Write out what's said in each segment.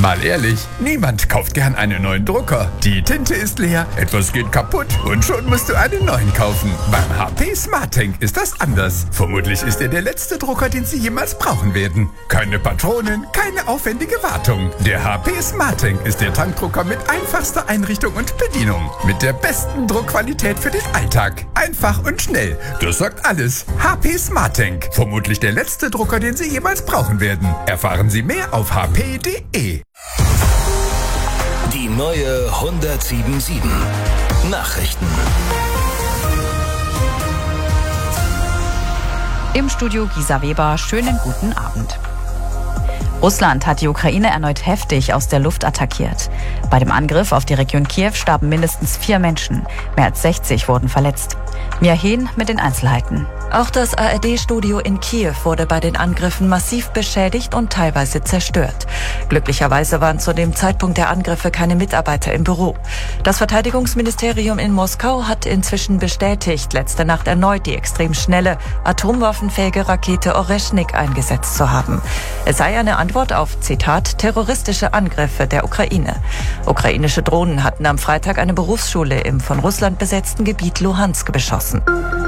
Mal ehrlich, niemand kauft gern einen neuen Drucker. Die Tinte ist leer, etwas geht kaputt und schon musst du einen neuen kaufen. Beim HP SmartTank ist das anders. Vermutlich ist er der letzte Drucker, den Sie jemals brauchen werden. Keine Patronen, keine aufwendige Wartung. Der HP SmartTank ist der Tankdrucker mit einfachster Einrichtung und Bedienung. Mit der besten Druckqualität für den Alltag. Einfach und schnell. Das sagt alles. HP SmartTank. Vermutlich der letzte Drucker, den Sie jemals brauchen werden. Erfahren Sie mehr auf hp.de. Die neue 107.7 Nachrichten. Im Studio Gisa Weber, schönen guten Abend. Russland hat die Ukraine erneut heftig aus der Luft attackiert. Bei dem Angriff auf die Region Kiew starben mindestens 4 Menschen. Mehr als 60 wurden verletzt. Mia Hehn mit den Einzelheiten. Auch das ARD-Studio in Kiew wurde bei den Angriffen massiv beschädigt und teilweise zerstört. Glücklicherweise waren zu dem Zeitpunkt der Angriffe keine Mitarbeiter im Büro. Das Verteidigungsministerium in Moskau hat inzwischen bestätigt, letzte Nacht erneut die extrem schnelle, atomwaffenfähige Rakete Oreschnik eingesetzt zu haben. Es sei eine Antwort auf, Zitat, terroristische Angriffe der Ukraine. Ukrainische Drohnen hatten am Freitag eine Berufsschule im von Russland besetzten Gebiet Luhansk beschossen.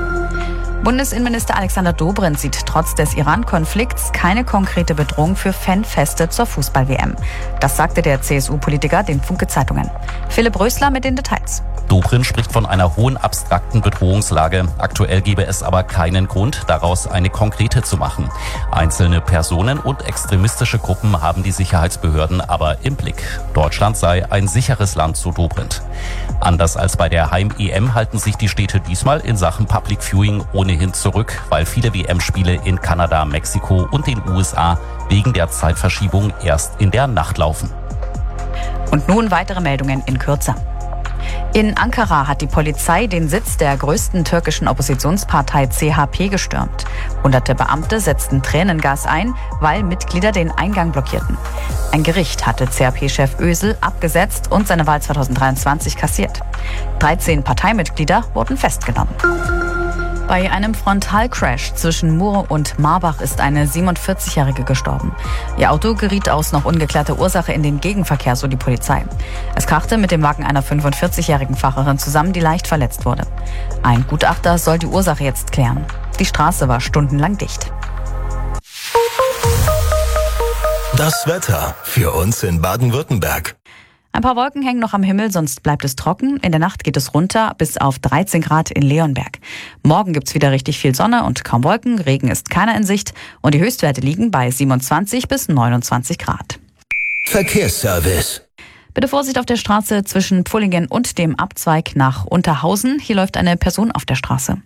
Bundesinnenminister Alexander Dobrindt sieht trotz des Iran-Konflikts keine konkrete Bedrohung für Fanfeste zur Fußball-WM. Das sagte der CSU-Politiker den Funke-Zeitungen. Philipp Rösler mit den Details. Dobrindt spricht von einer hohen abstrakten Bedrohungslage. Aktuell gebe es aber keinen Grund, daraus eine konkrete zu machen. Einzelne Personen und extremistische Gruppen haben die Sicherheitsbehörden aber im Blick. Deutschland sei ein sicheres Land, so Dobrindt. Anders als bei der Heim-EM halten sich die Städte diesmal in Sachen Public Viewing ohnehin zurück, weil viele WM-Spiele in Kanada, Mexiko und den USA wegen der Zeitverschiebung erst in der Nacht laufen. Und nun weitere Meldungen in Kürze. In Ankara hat die Polizei den Sitz der größten türkischen Oppositionspartei CHP gestürmt. Hunderte Beamte setzten Tränengas ein, weil Mitglieder den Eingang blockierten. Ein Gericht hatte CHP-Chef Özil abgesetzt und seine Wahl 2023 kassiert. 13 Parteimitglieder wurden festgenommen. Bei einem Frontalcrash zwischen Mur und Marbach ist eine 47-Jährige gestorben. Ihr Auto geriet aus noch ungeklärter Ursache in den Gegenverkehr, so die Polizei. Es krachte mit dem Wagen einer 45-jährigen Fahrerin zusammen, die leicht verletzt wurde. Ein Gutachter soll die Ursache jetzt klären. Die Straße war stundenlang dicht. Das Wetter für uns in Baden-Württemberg. Ein paar Wolken hängen noch am Himmel, sonst bleibt es trocken. In der Nacht geht es runter bis auf 13 Grad in Leonberg. Morgen gibt's wieder richtig viel Sonne und kaum Wolken. Regen ist keiner in Sicht. Und die Höchstwerte liegen bei 27 bis 29 Grad. Verkehrsservice. Bitte Vorsicht auf der Straße zwischen Pfullingen und dem Abzweig nach Unterhausen. Hier läuft eine Person auf der Straße.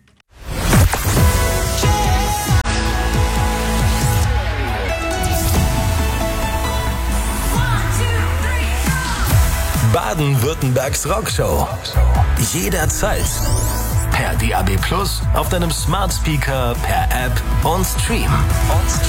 Baden-Württembergs Rockshow. Jederzeit. Per DAB+, auf deinem Smart Speaker, per App und Stream.